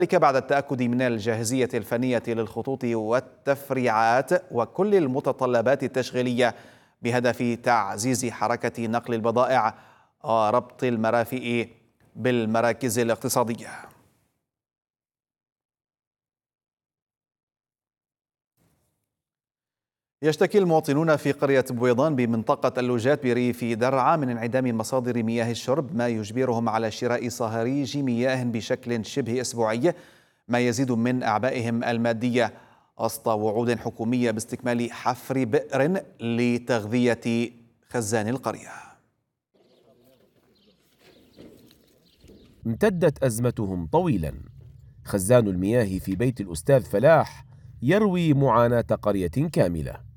ذلك بعد التأكد من الجاهزية الفنية للخطوط والتفريعات وكل المتطلبات التشغيلية بهدف تعزيز حركة نقل البضائع وربط المرافق بالمراكز الاقتصادية. يشتكي المواطنون في قرية بويضان بمنطقة اللوجات بريف درعا من انعدام مصادر مياه الشرب، ما يجبرهم على شراء صهاريج مياه بشكل شبه أسبوعي، ما يزيد من أعبائهم المادية وسط وعود حكومية باستكمال حفر بئر لتغذية خزان القرية. امتدت أزمتهم طويلا. خزان المياه في بيت الأستاذ فلاح يروي معاناة قرية كاملة.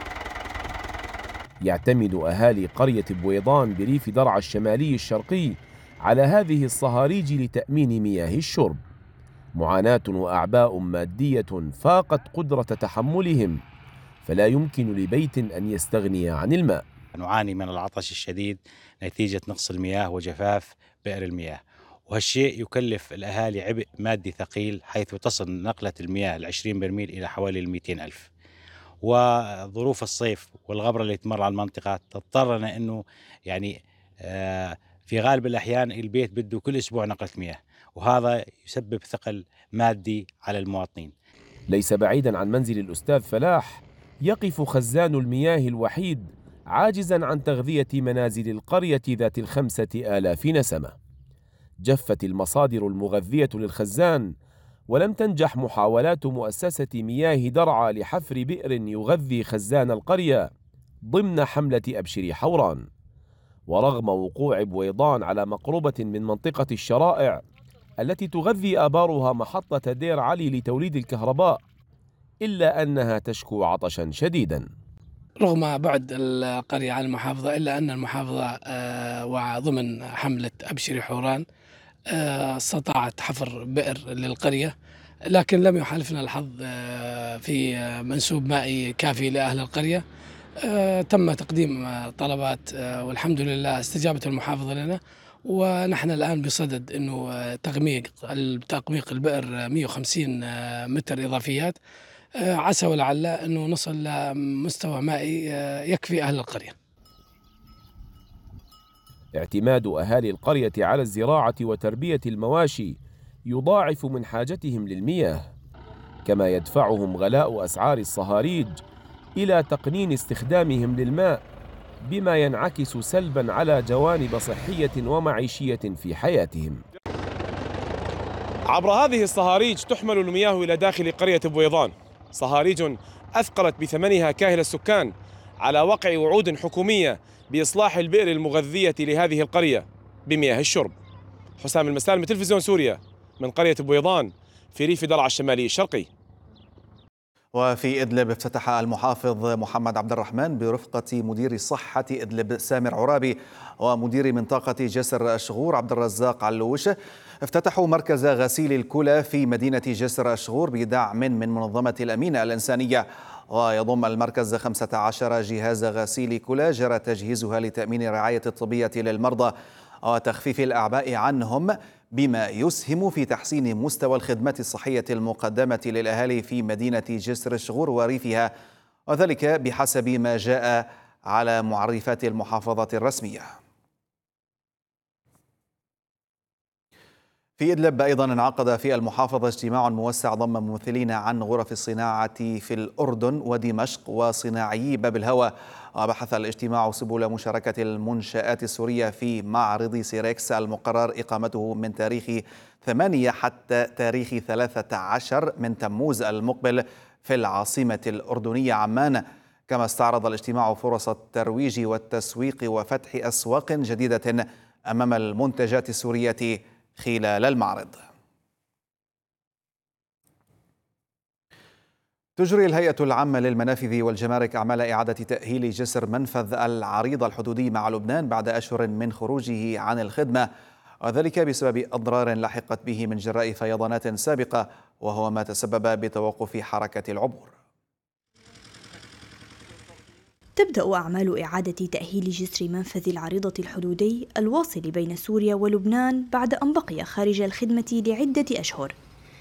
يعتمد أهالي قرية بويضان بريف درعا الشمالي الشرقي على هذه الصهاريج لتأمين مياه الشرب. معاناة وأعباء مادية فاقت قدرة تحملهم، فلا يمكن لبيت أن يستغني عن الماء. نعاني من العطش الشديد نتيجة نقص المياه وجفاف بئر المياه، وهالشيء يكلف الأهالي عبء مادي ثقيل، حيث تصل نقلة المياه 20 برميل إلى حوالي 200 ألف. وظروف الصيف والغبرة اللي تمر على المنطقة تضطرنا أنه يعني في غالب الأحيان البيت بده كل أسبوع نقلة مياه، وهذا يسبب ثقل مادي على المواطنين. ليس بعيدا عن منزل الأستاذ فلاح يقف خزان المياه الوحيد عاجزا عن تغذية منازل القرية ذات 5000 نسمة. جفت المصادر المغذية للخزان، ولم تنجح محاولات مؤسسة مياه درعا لحفر بئر يغذي خزان القرية ضمن حملة أبشر حوران. ورغم وقوع بويضان على مقربة من منطقة الشرائع التي تغذي آبارها محطة دير علي لتوليد الكهرباء، إلا أنها تشكو عطشا شديدا. رغم بعد القرية عن المحافظة، إلا أن المحافظة وضمن حملة أبشر حوران استطاعت حفر بئر للقرية، لكن لم يحالفنا الحظ في منسوب مائي كافي لأهل القرية. تم تقديم طلبات والحمد لله استجابت المحافظة لنا، ونحن الآن بصدد أنه تقميق البئر 150 متر إضافيات، عسى ولعل أنه نصل لمستوى مائي يكفي أهل القرية. اعتماد أهالي القرية على الزراعة وتربية المواشي يضاعف من حاجتهم للمياه، كما يدفعهم غلاء أسعار الصهاريج إلى تقنين استخدامهم للماء، بما ينعكس سلبا على جوانب صحية ومعيشية في حياتهم. عبر هذه الصهاريج تحمل المياه إلى داخل قرية بويضان، صهاريج أثقلت بثمنها كاهل السكان على وقع وعود حكومية بإصلاح البئر المغذية لهذه القرية بمياه الشرب. حسام المسالم، تلفزيون سوريا، من قرية بويضان في ريف درعا الشمالي الشرقي. وفي إدلب افتتح المحافظ محمد عبد الرحمن برفقة مدير صحة إدلب سامر عرابي ومدير منطقة جسر الشغور عبد الرزاق علوش، افتتحوا مركز غسيل الكلى في مدينة جسر الشغور بدعم من منظمة الأمينة الإنسانية. ويضم المركز 15 جهاز غسيل كلى جرى تجهيزها لتأمين الرعاية الطبية للمرضى وتخفيف الأعباء عنهم، بما يسهم في تحسين مستوى الخدمات الصحية المقدمة للأهالي في مدينة جسر الشغور وريفها، وذلك بحسب ما جاء على معرفات المحافظة الرسمية. في إدلب أيضا انعقد في المحافظة اجتماع موسع ضم ممثلين عن غرف الصناعة في الأردن ودمشق وصناعيي باب الهوى، وبحث الاجتماع سبل مشاركة المنشآت السورية في معرض سيركس المقرر إقامته من تاريخ 8 حتى تاريخ 13 من تموز المقبل في العاصمة الأردنية عمان. كما استعرض الاجتماع فرص الترويج والتسويق وفتح أسواق جديدة أمام المنتجات السورية خلال المعرض. تجري الهيئة العامة للمنافذ والجمارك أعمال إعادة تأهيل جسر منفذ العريض الحدودي مع لبنان بعد أشهر من خروجه عن الخدمة، وذلك بسبب أضرار لحقت به من جراء فيضانات سابقة، وهو ما تسبب بتوقف حركة العبور. تبدأ أعمال إعادة تأهيل جسر منفذ العريضة الحدودي الواصل بين سوريا ولبنان بعد أن بقي خارج الخدمة لعدة أشهر.